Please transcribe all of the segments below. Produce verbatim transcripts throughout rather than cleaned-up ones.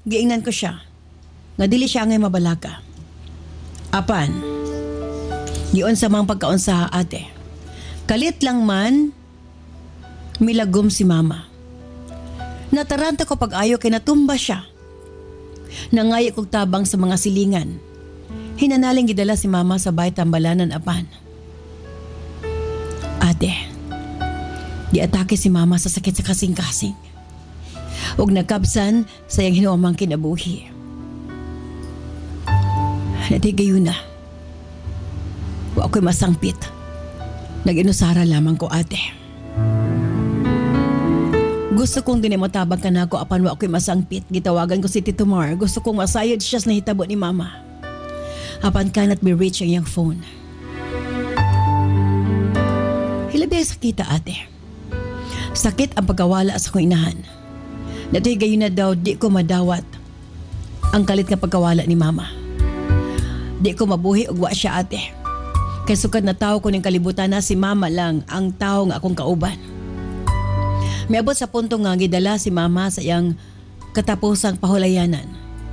giingnan ko siya. Nga dili siya ngay mabalaka. Apan, giyon sa mga pagkaunsa ate. Kalit lang man, milagom si mama. Nataranta ko pag-ayo kay natumba siya. Nangayo kong tabang sa mga silingan. Hinanaling gidala si mama sa bahay tambalanan apan. Ate, giatake si mama sa sakit sa kasing-kasing. Ug nakabsan sa iyang hinuamang kinabuhi. Natigayon na. Wa ako'y masangpit. Nag-inusara lamang ko ate. Gusto kong dinimatabang ka na ako apan wa ako'y masangpit. Gitawagan ko si Tito Mar. Gusto kong masayod siya sa nahitabo ni mama. Apan cannot be reached ang iyang phone. Hilabi ang sakita ate. Sakit ang pagkawala sa kong inahan. Dato'y gayon na daw di ko madawat ang kalit nga pagkawala ni mama. Di ko mabuhi og wa siya ate. Kay sukad na tao ko ning kalibutan na si mama lang ang tao nga akong kauban. Miabot sa punto nga gidala si mama sa iyang katapusang pahulayanan.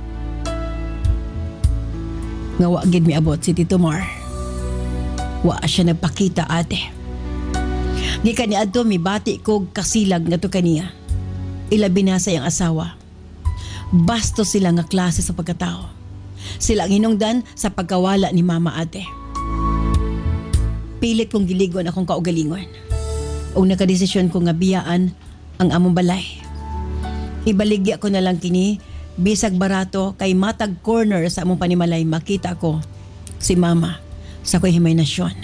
Nga wa gid miabot si Tito Mar. Wa siya nagpakita ate. Gikan ni adto mibati kog kasilag nga to kaniya. Ilabi na sa iyang asawa. Basto sila nga klase sa pagkatao. Sila ang hinungdan sa pagkawala ni mama ate. Pilit kong giligon akong kaugalingon. O nakadesisyon ko nga biyaan ang among balay. Ibaligya ko na lang kini, bisag barato kay matag corner sa among panimalay makita ko si mama sa ko'y himaynasyon.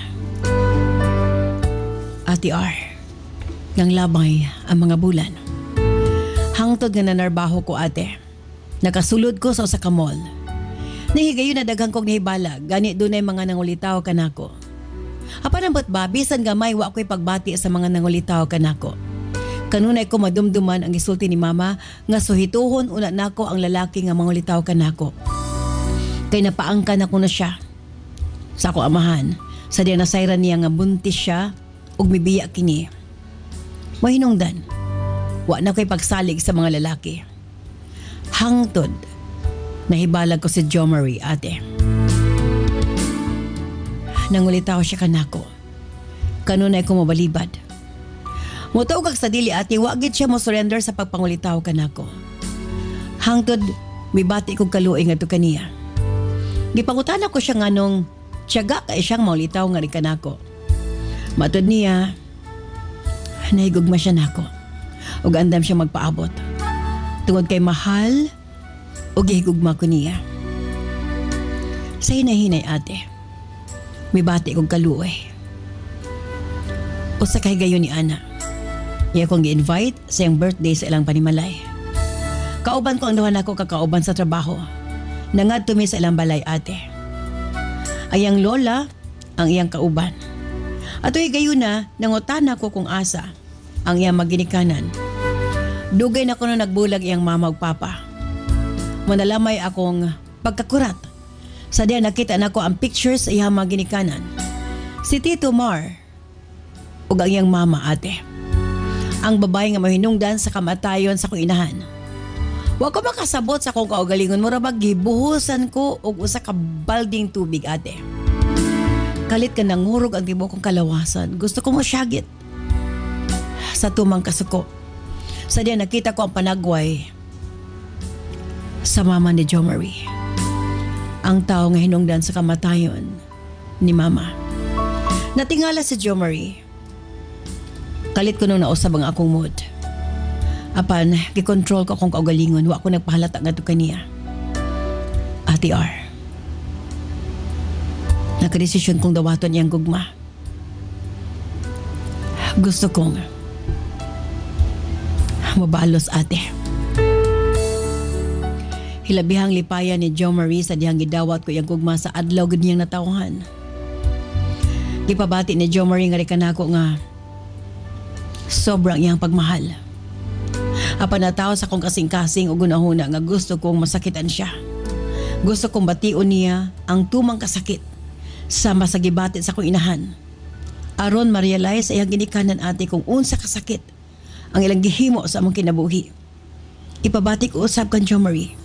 Ate R, ngang labay ang mga bulan. Hangtod nga nanarbaho ko ate. Nakasulod ko sa usa ka mall. Nahigayon na daghang kong nahibala, gani dunay mga nangulitaw kanako. Apan ambot ba, bisan gamay wa ako'y pagbati sa mga nangulitaw kanako. Kanunay ko madumduman ang isulti ni mama nga suhituhon una nako ang lalaki nga mangulitaw kanako. Kay napaangkan ako na siya sa ako amahan. Sa diya nasayran niya nga buntis siya ug mibiya kini. Mahinungdan, wa na ko'y pagsalig sa mga lalaki. Hangtod, nahibalag ko si Jo Marie ate. Nangulitaw siya kanako. Kanunay ko mabalibad. Mutawag sa dili ate, wagit siya mo surrender sa pagpangulitaw kanako. Hangtod, mibati kong kaluoy nga to kaniya. Gipangutana ko siya nga nung tiyaga kay siyang maulitaw nga rin kanako. Matod niya, nahigugma siya nako. Ug andam siya magpaabot. Tungod kay mahal, ug gihigugma ko niya. Sa hinahinay ate, mibati kong kaluoy. O sa kahigayon ni Ana, iya kong gi-invite sa iyang birthday sa ilang panimalay. Kauban ko ang duha nako kakauban sa trabaho. Nangadto mi sa ilang balay ate. Ayang lola ang iyang kauban. Ato'y gayon na nangutan ko kung asa ang iyang maginikanan. Dugay na ko na nagbulag iyang mama ug papa. Manalamay akong pagkakurat. Sa diya nakita na ko ang pictures sa iyang maginikanan. Si Tito Mar ug ang iyang mama ate. Ang babae nga mahinungdan sa kamatayon sa kong inahan. Wa ko makasabot sa kong kaugalingon, mura bag gibuhusan ko og usa ka balding tubig ate. Kalit ka nangurog ang tibo kong kalawasan. Gusto ko mo syagit. Sa tumang kasuko. Sa diya nakita ko ang panagway sa mama ni Jo Marie. Ang tao nga hinungdan sa kamatayon ni mama. Natingala si Jo Marie. Kalit ko nung nausab ang akong mood. Apan, gikontrol ko akong kaugalingon. Wa ko nagpahalata nga to kaniya. Ate R, nakadesisyon kong dawaton niyang gugma. Gusto kong mabalos ate. Hilabihang lipayan ni Jo Marie sa dihang gidawat ko yung gugma sa adlaw gud niyang natawhan. Gipabati ni Jo Marie nga kanako nga sobrang iyang pagmahal. Apan nataw sa kong kasing-kasing ug gunahuna nga gusto kong masakitan siya. Gusto kong bation niya ang tumang kasakit sa masagibati sa kong inahan. Aron ma-realize sa iyang ginikanan ate kung unsa kasakit ang ilang gihimo sa among kinabuhi. Ipabati ko usab kan Jo Marie